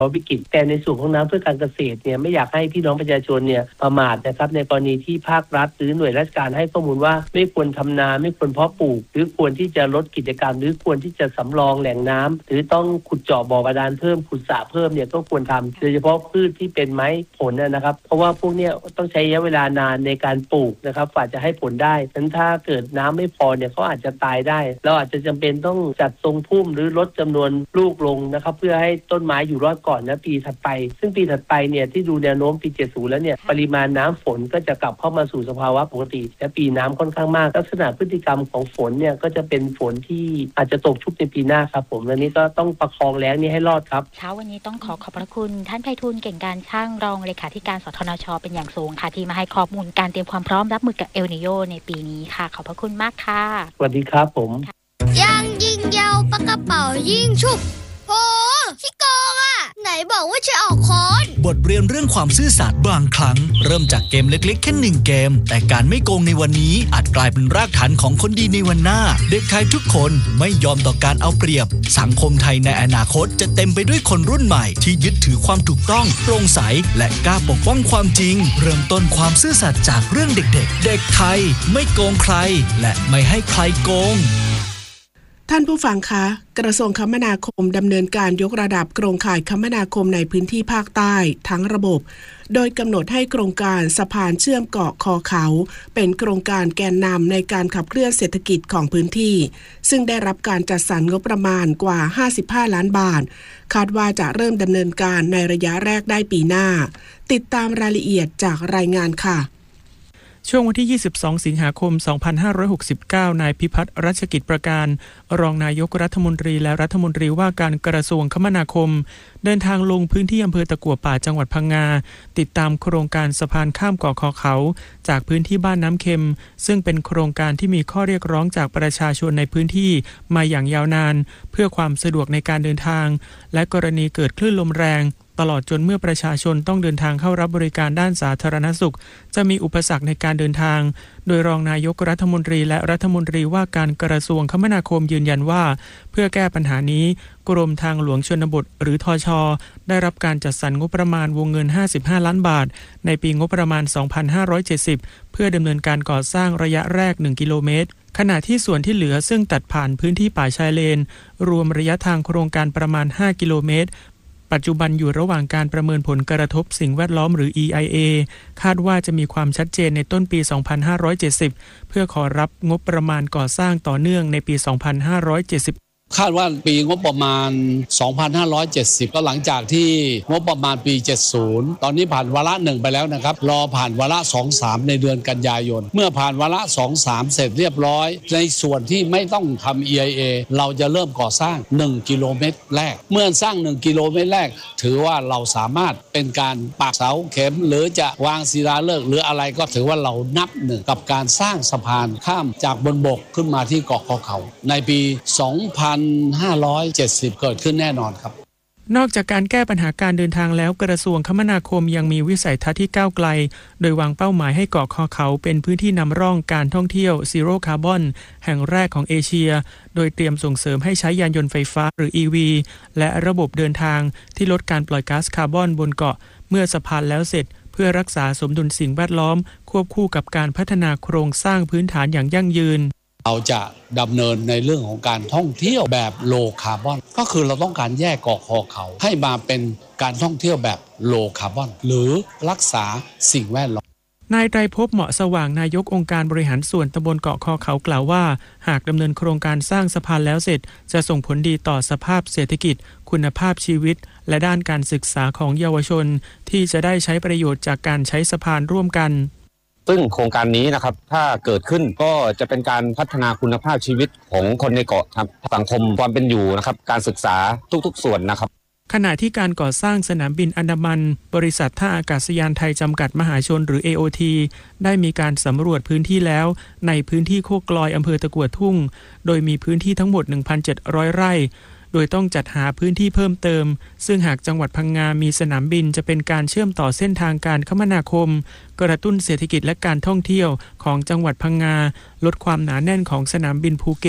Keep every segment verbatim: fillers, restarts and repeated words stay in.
วิกฤตแต่ในส่วนของน้ำเพื่อการเกษตรเนี่ยไม่อยากให้พี่น้องประชาชนเนี่ยประมาทนะครับในกรณีที่ภาครัฐหรือหน่วยราชการให้ข้อมูลว่าไม่ควรทำนาไม่ควรเพาะปลูกหรือควรที่จะลดกิจกรรมหรือควรที่จะสำรองแหล่งน้ำหรือต้องขุดเจาะบ่อบาดาลเพิ่มขุดสระเพิ่มเนี่ยก็ควรทำโดยเฉพาะพืชที่เป็นไม้ผลนะครับเพราะว่าพวกนี้ต้องใช้ระยะเวลานานในการปลูกนะครับกว่าจะให้ผลได้ฉะนั้นถ้าเกิดน้ำไม่พอเนี่ยเขาอาจจะตายได้เราอาจจะจำเป็นต้องจัดทรงพุ่มหรือลดจำนวนลูกลงนะครับเพื่อให้ต้นไม้อยู่รอดก่อนนะปีถัดไปซึ่งปีถัดไปเนี่ยที่ดูแนวโน้มปีเจ็ดสิบแล้วเนี่ยปริมาณน้ำฝนก็จะกลับเข้ามาสู่สภาวะปกติและปีน้ำค่อนข้างมากลักษณะพฤติกรรมของฝนเนี่ยก็จะเป็นฝนที่อาจจะตกชุกในปีหน้าครับผมและนี้ก็ต้องประคองแล้งนี้ให้รอดครับเช้าวันนี้ต้องขอขอบพระคุณท่านไพฑูรย์เก่งการช่างรองเลขาธิการสทนช.เป็นอย่างสูงค่ะที่มาให้ข้อมูลการเตรียมความพร้อมรับมือกับเอลนีโญในปีนี้ค่ะขอบพระคุณมากค่ะสวัสดีครับผมยังยิงยาวปากกระเป๋ายิงชุบโหขี้โกงอ่ะไหนบอกว่าจะออกค้อนบทเรียนเรื่องความซื่อสัตย์บางครั้งเริ่มจากเกมเล็กๆแค่หนึ่งเกมแต่การไม่โกงในวันนี้อาจกลายเป็นรากฐานของคนดีในวันหน้าเด็กไทยทุกคนไม่ยอมต่อการเอาเปรียบสังคมไทยในอนาคตจะเต็มไปด้วยคนรุ่นใหม่ที่ยึดถือความถูกต้องโปร่งใสและกล้าปกป้องความจริงเริ่มต้นความซื่อสัตย์จากเรื่องเด็กๆเด็กไทยไม่โกงใครและไม่ให้ใครโกงท่านผู้ฟังคะกระทรวงคมนาคมดำเนินการยกระดับโครงข่ายคมนาคมในพื้นที่ภาคใต้ทั้งระบบโดยกำหนดให้โครงการสะพานเชื่อมเกาะคอเขาเป็นโครงการแกนนำในการขับเคลื่อนเศรษฐกิจของพื้นที่ซึ่งได้รับการจัดสรรงบประมาณกว่าห้าสิบห้าล้านบาทคาดว่าจะเริ่มดำเนินการในระยะแรกได้ปีหน้าติดตามรายละเอียดจากรายงานค่ะช่วงวันที่ยี่สิบสองสิงหาคมสองพันห้าร้อยหกสิบเก้านายพิพัฒน์รัชกิจประการรองนายกรัฐมนตรีและรัฐมนตรีว่าการกระทรวงคมนาคมเดินทางลงพื้นที่อำเภอตะกั่วป่าจังหวัดพังงาติดตามโครงการสะพานข้ามเกาะคอเขาจากพื้นที่บ้านน้ำเค็มซึ่งเป็นโครงการที่มีข้อเรียกร้องจากประชาชนในพื้นที่มาอย่างยาวนานเพื่อความสะดวกในการเดินทางและกรณีเกิดคลื่นลมแรงตลอดจนเมื่อประชาชนต้องเดินทางเข้ารับบริการด้านสาธารณสุขจะมีอุปสรรคในการเดินทางโดยรองนายกรัฐมนตรีและรัฐมนตรีว่าการกระทรวงคมนาคมยืนยันว่าเพื่อแก้ปัญหานี้กรมทางหลวงชนบทหรือทช.ได้รับการจัดสรรงบประมาณวงเงินห้าสิบห้าล้านบาทในปีงบประมาณสองพันห้าร้อยเจ็ดสิบเพื่อดำเนินการก่อสร้างระยะแรกหนึ่งกิโลเมตรขณะที่ส่วนที่เหลือซึ่งตัดผ่านพื้นที่ป่าชายเลนรวมระยะทางโครงการประมาณห้ากิโลเมตรปัจจุบันอยู่ระหว่างการประเมินผลกระทบสิ่งแวดล้อมหรือ อี ไอ เอ คาดว่าจะมีความชัดเจนในต้นปีสองพันห้าร้อยเจ็ดสิบเพื่อขอรับงบประมาณก่อสร้างต่อเนื่องในปีสองพันห้าร้อยเจ็ดสิบคาดว่าปีงบประมาณสองพันห้าร้อยเจ็ดสิบก็หลังจากที่งบประมาณปีเจ็ดสิบตอนนี้ผ่านวาระหนึ่งไปแล้วนะครับรอผ่านวาระสอง สามในเดือนกันยายนเมื่อผ่านวาระสอง สามเสร็จเรียบร้อยในส่วนที่ไม่ต้องทำ อี ไอ เอ เราจะเริ่มก่อสร้างหนึ่งกิโลเมตรแรกเมื่อสร้างหนึ่งกิโลเมตรแรกถือว่าเราสามารถเป็นการปักเสาเข็มหรือจะวางศิลาฤกษ์หรืออะไรก็ถือว่าเรานับหนึ่งกับการสร้างสะพานข้ามจากบนบกขึ้นมาที่เกาะคอเขาในปีสองพันห้าร้อยเจ็ดสิบเกิดขึ้นแน่นอนครับนอกจากการแก้ปัญหาการเดินทางแล้วกระทรวงคมนาคมยังมีวิสัยทัศน์ที่ก้าวไกลโดยวางเป้าหมายให้เกาะคอเขาเป็นพื้นที่นำร่องการท่องเที่ยวซีโร่คาร์บอนแห่งแรกของเอเชียโดยเตรียมส่งเสริมให้ใช้ยานยนต์ไฟฟ้าหรือ อี วี และระบบเดินทางที่ลดการปล่อยก๊าซคาร์บอนบนเกาะเมื่อสะพานแล้วเสร็จเพื่อรักษาสมดุลสิ่งแวดล้อมควบคู่กับการพัฒนาโครงสร้างพื้นฐานอย่างยั่งยืนเราจะดำเนินในเรื่องของการท่องเที่ยวแบบโลคาร์บอนก็คือเราต้องการแยกเกาะคอเขาให้มาเป็นการท่องเที่ยวแบบโลคาร์บอนหรือรักษาสิ่งแวดล้อมนายไตรภพเหมาะสว่างนายกองค์การบริหารส่วนตำบลเกาะคอเขากล่าวว่าหากดำเนินโครงการสร้างสะพานแล้วเสร็จจะส่งผลดีต่อสภาพเศรษฐกิจคุณภาพชีวิตและด้านการศึกษาของเยาวชนที่จะได้ใช้ประโยชน์จากการใช้สะพานร่วมกันซึ่งโครงการนี้นะครับถ้าเกิดขึ้นก็จะเป็นการพัฒนาคุณภาพชีวิตของคนในเกาะครับสังคมความเป็นอยู่นะครับการศึกษาทุกๆส่วนนะครับขณะที่การก่อสร้างสนามบินอันดามันบริษัทท่าอากาศยานไทยจำกัดมหาชนหรือ เอ โอ ที ได้มีการสำรวจพื้นที่แล้วในพื้นที่โคกลอยอำเภอตะกั่วทุ่งโดยมีพื้นที่ทั้งหมด หนึ่งพันเจ็ดร้อย ไร่โดยต้องจัดหาพื้นที่เพิ่มเติมซึ่งหากจังหวัดพังงามีสนามบินจะเป็นการเชื่อมต่อเส้นทางการคมนาคมกระตุ้นเศรษฐกิจและการท่องเที่ยวของจังหวัดพังงาลดความหนาแน่นของสนามบินภูเก็ต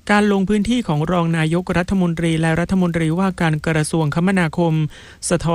การลงพื้นที่ของรองนายกรัฐมนตรีและรัฐมนตรีว่าการกระทรวงคมนาคมสะท้อน